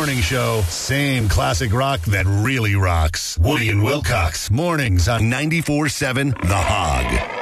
morning show. Same classic rock that really rocks. Woody and Wilcox. Mornings on 94.7 The Hog.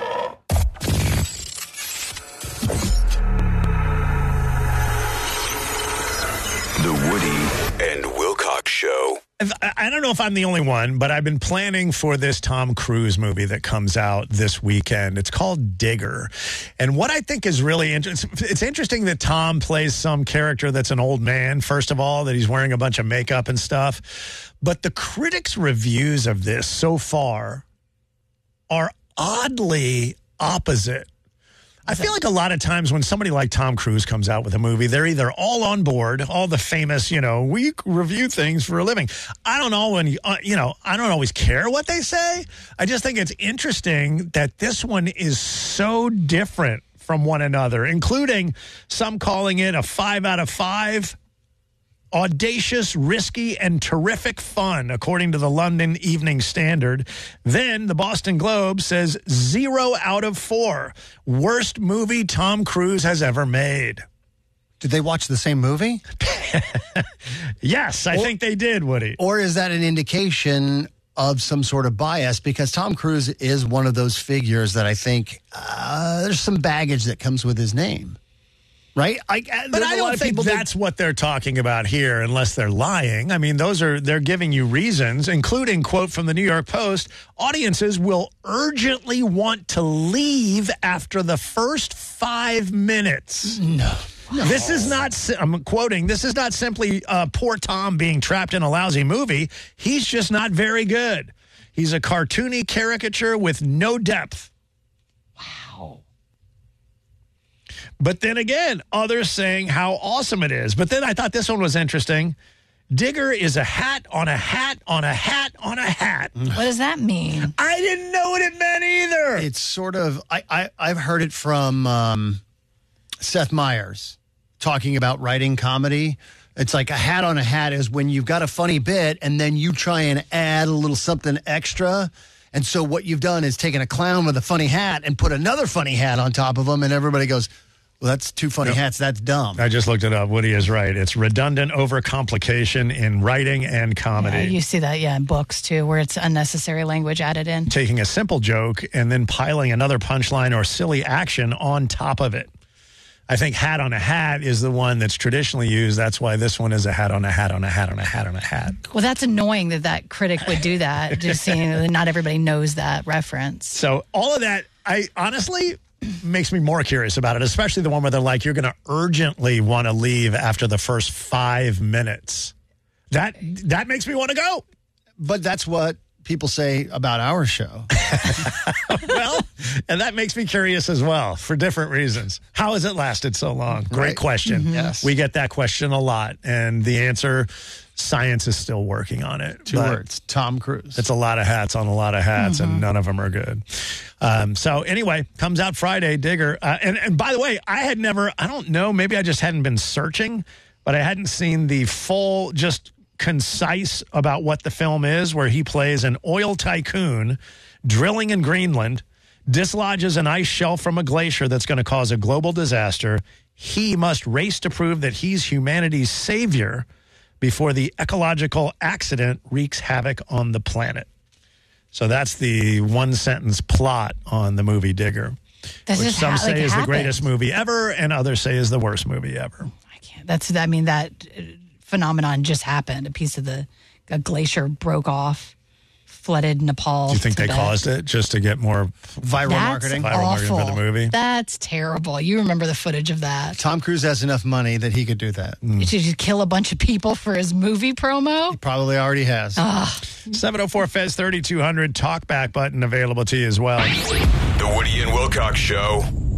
The Woody and Wilcox Show. I don't know if I'm the only one, but I've been planning for this Tom Cruise movie that comes out this weekend. It's called Digger. And what I think is really interesting, it's interesting that Tom plays some character that's an old man, first of all, that he's wearing a bunch of makeup and stuff. But the critics' reviews of this so far are oddly opposite. I feel like a lot of times when somebody like Tom Cruise comes out with a movie, they're either all on board, all the famous, we review things for a living. I don't know I don't always care what they say. I just think it's interesting that this one is so different from one another, including some calling it a 5 out of 5. Audacious, risky, and terrific fun, according to the London Evening Standard. Then the Boston Globe says 0 out of 4. Worst movie Tom Cruise has ever made. Did they watch the same movie? Yes, I think they did, Woody. Or is that an indication of some sort of bias? Because Tom Cruise is one of those figures that I think there's some baggage that comes with his name. Right? But I don't think that's what they're talking about here, unless they're lying. I mean, they're giving you reasons, including, quote from the New York Post, audiences will urgently want to leave after the first 5 minutes. No. This is not, I'm quoting, this is not simply poor Tom being trapped in a lousy movie. He's just not very good. He's a cartoony caricature with no depth. Wow. But then again, others saying how awesome it is. But then I thought this one was interesting. Digger is a hat on a hat on a hat on a hat. What does that mean? I didn't know what it meant either. It's sort of, I've heard it from Seth Meyers talking about writing comedy. It's like a hat on a hat is when you've got a funny bit and then you try and add a little something extra. And so what you've done is taken a clown with a funny hat and put another funny hat on top of them, and everybody goes, well, that's two funny hats. That's dumb. I just looked it up. Woody is right. It's redundant overcomplication in writing and comedy. Yeah, you see that, in books, too, where it's unnecessary language added in. Taking a simple joke and then piling another punchline or silly action on top of it. I think hat on a hat is the one that's traditionally used. That's why this one is a hat on a hat on a hat on a hat on a hat. Well, that's annoying that critic would do that, just seeing that not everybody knows that reference. So all of that, I honestly... makes me more curious about it, especially the one where they're like, you're going to urgently want to leave after the first 5 minutes. That makes me want to go. But that's what people say about our show. Well, and that makes me curious as well for different reasons. How has it lasted so long? Great question. Mm-hmm. Yes. We get that question a lot. And the answer, science is still working on it. Two words, Tom Cruise. It's a lot of hats on a lot of hats, and none of them are good. So anyway, comes out Friday, Digger. And by the way, I don't know, maybe I just hadn't been searching, but I hadn't seen the full, just concise about what the film is, where he plays an oil tycoon drilling in Greenland, dislodges an ice shelf from a glacier that's going to cause a global disaster. He must race to prove that he's humanity's savior before the ecological accident wreaks havoc on the planet. So that's the one-sentence plot on the movie Digger, which some say is the greatest movie ever, and others say is the worst movie ever. I can't. That phenomenon just happened. A piece of a glacier broke off, flooded Nepal. Do you think they caused it just to get more viral marketing? Viral marketing for the movie? That's terrible. You remember the footage of that. Tom Cruise has enough money that he could do that. Did he kill a bunch of people for his movie promo? He probably already has. 704 Fez 3200 talkback button available to you as well. The Woody and Wilcox Show.